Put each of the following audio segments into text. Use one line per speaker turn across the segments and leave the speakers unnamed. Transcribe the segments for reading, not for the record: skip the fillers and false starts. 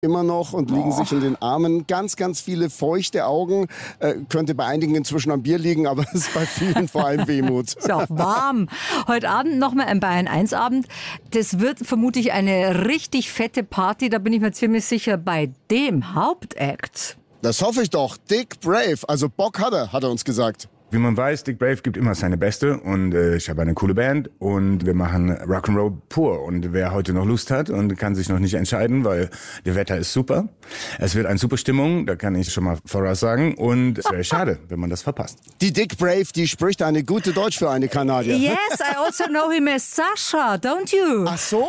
immer noch und liegen sich in den Armen. Ganz, ganz viele feuchte Augen. Könnte bei einigen inzwischen am Bier liegen, aber es ist bei vielen vor allem Wehmut.
Ist ja auch warm. Heute Abend nochmal ein Bayern 1 Abend. Das wird vermutlich eine richtig fette Party, da bin ich mir ziemlich sicher, bei dem Hauptakt.
Das hoffe ich doch. Dick Brave, also Bock hat er uns gesagt.
Wie man weiß, Dick Brave gibt immer seine Beste und ich habe eine coole Band und wir machen Rock'n'Roll pur. Und wer heute noch Lust hat und kann sich noch nicht entscheiden, weil das Wetter ist super. Es wird eine super Stimmung, da kann ich schon mal voraussagen. Und es wäre schade, wenn man das verpasst.
Die Dick Brave, die spricht eine gute Deutsch für eine Kanadier.
Yes, I also know him as Sascha, don't you?
Ach so,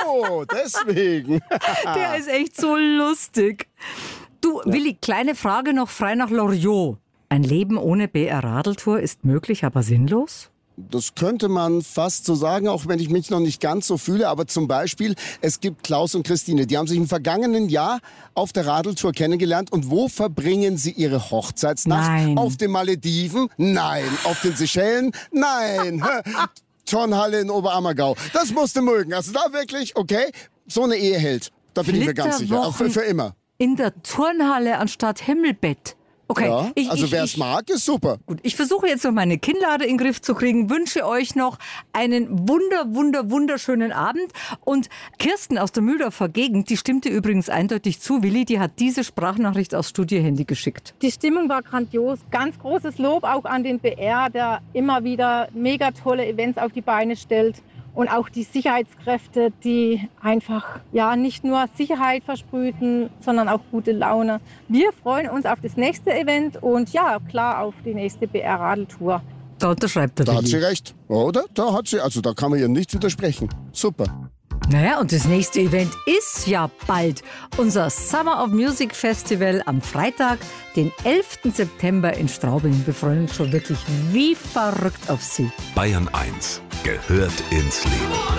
deswegen.
Der ist echt so lustig. Du, Willi, kleine Frage noch frei nach Loriot. Ein Leben ohne BR-Radeltour ist möglich, aber sinnlos?
Das könnte man fast so sagen, auch wenn ich mich noch nicht ganz so fühle. Aber zum Beispiel, es gibt Klaus und Christine. Die haben sich im vergangenen Jahr auf der Radeltour kennengelernt. Und wo verbringen sie ihre Hochzeitsnacht?
Nein.
Auf den Malediven? Nein. Auf den Seychellen? Nein. Turnhalle in Oberammergau. Das musste mögen. Also da wirklich, okay, so eine Ehe hält. Da bin ich mir ganz sicher. Auch für immer.
In der Turnhalle anstatt Himmelbett. Okay,
Ja, also wer es mag, ist super.
Gut, ich versuche jetzt noch meine Kinnlade in den Griff zu kriegen, wünsche euch noch einen wunderschönen Abend. Und Kirsten aus der Mühldorfer Gegend, die stimmte übrigens eindeutig zu, Willi, die hat diese Sprachnachricht aufs Studiohandy geschickt.
Die Stimmung war grandios. Ganz großes Lob auch an den BR, der immer wieder mega tolle Events auf die Beine stellt. Und auch die Sicherheitskräfte, die einfach ja nicht nur Sicherheit versprühen, sondern auch gute Laune. Wir freuen uns auf das nächste Event und ja, klar auf die nächste BR-Radeltour.
Da unterschreibt der
Da hat
Willi.
sie recht, oder? Da hat sie, also da kann man ihr nicht widersprechen. Super.
Naja, und das nächste Event ist ja bald. Unser Summer of Music Festival am Freitag, den 11. September in Straubing. Wir freuen uns schon wirklich wie verrückt auf Sie.
Bayern 1 gehört ins Leben.